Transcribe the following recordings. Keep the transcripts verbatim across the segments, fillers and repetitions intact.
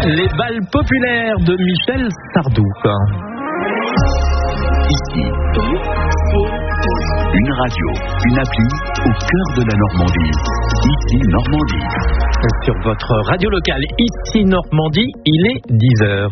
Les balles populaires de Michel Sardou. Ici, une radio, une appli au cœur de la Normandie. Ici Normandie. Sur votre radio locale, ici Normandie, il est dix heures.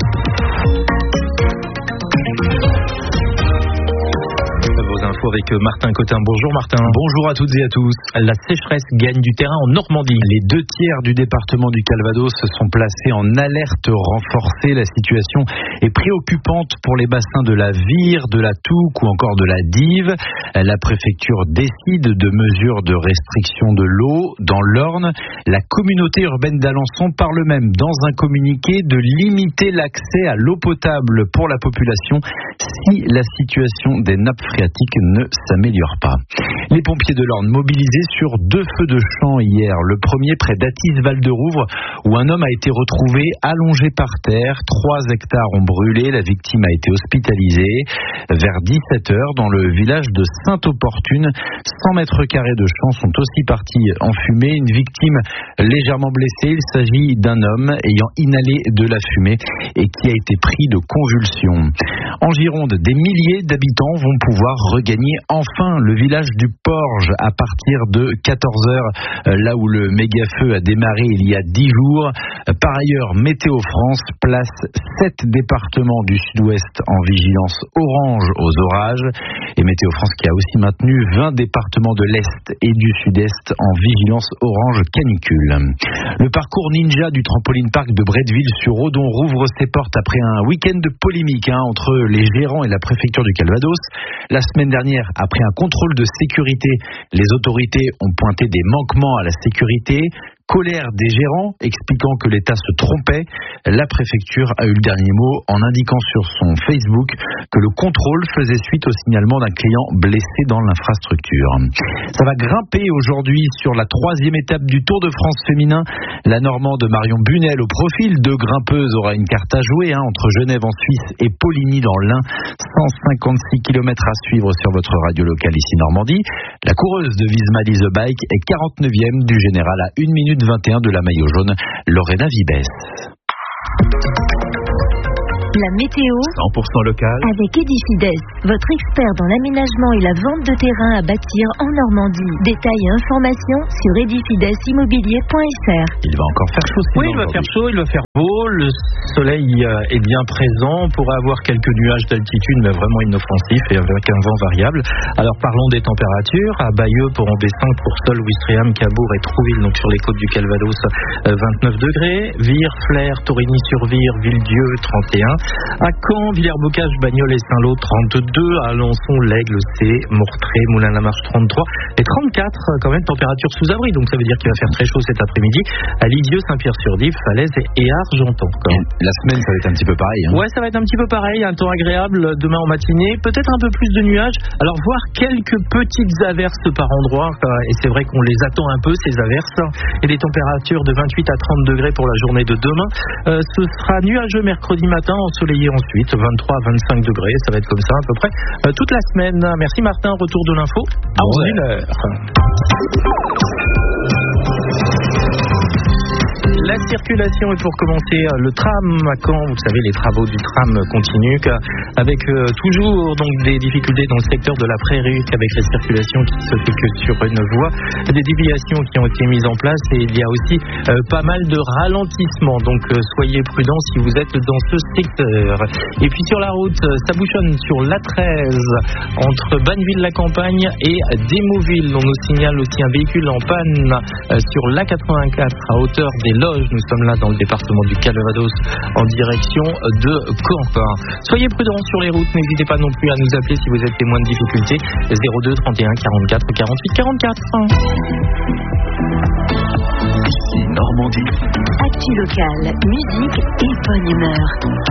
Vos infos avec Martin Cotin. Bonjour Martin. Bonjour à toutes et à tous. La sécheresse gagne du terrain en Normandie. Les deux tiers du département du Calvados sont placés en alerte renforcée. La situation est préoccupante pour les bassins de la Vire, de la Touques ou encore de la Dive. La préfecture décide de mesures de restriction de l'eau. Dans l'Orne, la communauté urbaine d'Alençon parle même dans un communiqué de limiter l'accès à l'eau potable pour la population si la situation des nappes phréatiques ne s'améliore pas. Les pompiers de l'Orne mobilisés sur deux feux de champ hier. Le premier près d'Athis-Val-de-Rouvre où un homme a été retrouvé allongé par terre. Trois hectares ont brûlé. La victime a été hospitalisée. Vers dix-sept heures, dans le village de Sainte-Opportune, cent mètres carrés de champs sont aussi partis en fumée. Une victime légèrement blessée. Il s'agit d'un homme ayant inhalé de la fumée et qui a été pris de convulsions. En Gironde, des milliers d'habitants vont pouvoir regagner enfin le village du Porge à partir de quatorze heures, là où le méga-feu a démarré il y a dix jours. Par ailleurs, Météo France place sept départements du sud-ouest en vigilance orange aux orages. Et Météo France qui a aussi maintenu vingt départements de l'est et du sud-est en vigilance orange canicule. Le parcours ninja du trampoline park de Bretteville-sur-Odon rouvre ses portes après un week-end de polémique hein, entre les gérants et la préfecture du Calvados. La semaine dernière, après un contrôle de sécurité, les autorités ont pointé des manquements à la sécurité. Colère des gérants expliquant que l'État se trompait. La préfecture a eu le dernier mot en indiquant sur son Facebook que le contrôle faisait suite au signalement d'un client blessé dans l'infrastructure. Ça va grimper aujourd'hui sur la troisième étape du Tour de France féminin. La Normande Marion Bunel, au profil de grimpeuse, aura une carte à jouer hein, entre Genève en Suisse et Poligny dans l'Ain. cent cinquante-six kilomètres à suivre sur votre radio locale ici Normandie. La coureuse de Visma The Bike est quarante-neuvième du général à une minute vingt et un de la maillot jaune, Lorena Vibes. La météo cent pour cent local avec Edifides, votre expert dans l'aménagement et la vente de terrain à bâtir en Normandie. Détails et informations sur edifides immobilier point f r. Il va encore faire chaud. Oui, il va faire chaud, il va faire beau. Le soleil est bien présent. On pourrait avoir quelques nuages d'altitude, mais vraiment inoffensifs et avec un vent variable. Alors parlons des températures. À Bayeux, pour B cinq, pour Sol, Ouistreham, Cabourg et Trouville, donc sur les côtes du Calvados, vingt-neuf degrés. Vire, Flers, Torigny-sur-Vire, Villedieu, trente et un. À Caen, Villers-Bocage, Bagnols et Saint-Lô, trente-deux. À Alençon, L'Aigle, C, Mortré, Moulins-la-Marche, trente-trois. Et trente-quatre, quand même, température sous abri. Donc ça veut dire qu'il va faire très chaud cet après-midi. À Lisieux, Saint-Pierre-sur-Dive, Falaise et Argenton. La semaine, ça va être un petit peu pareil. Hein. Ouais, ça va être un petit peu pareil. Un temps agréable demain en matinée. Peut-être un peu plus de nuages. Alors, voir quelques petites averses par endroit. Et c'est vrai qu'on les attend un peu, ces averses. Et des températures de vingt-huit à trente degrés pour la journée de demain. Euh, ce sera nuageux mercredi matin, ensoleillé ensuite, vingt-trois à vingt-cinq degrés, ça va être comme ça à peu près euh, toute la semaine. Merci Martin, retour de l'info à onze heures. La circulation est pour commencer le tram à Caen. Vous savez, les travaux du tram continuent avec euh, toujours donc des difficultés dans le secteur de la Prairie avec la circulation qui se fait que sur une voie, des déviations qui ont été mises en place et il y a aussi euh, pas mal de ralentissements. Donc euh, soyez prudents si vous êtes dans ce secteur. Et puis sur la route, ça bouchonne sur l'A treize entre Banneville-la-Campagne et Démauville. On nous signale aussi un véhicule en panne euh, sur l'A quatre-vingt-quatre à hauteur des Loges. Nous sommes là dans le département du Calvados en direction de Caen. Soyez prudents sur les routes, n'hésitez pas non plus à nous appeler si vous êtes témoin de difficultés. zéro deux trente et un quarante-quatre quarante-huit quarante-quatre. Ici Normandie. Actu local, musique et bonne humeur.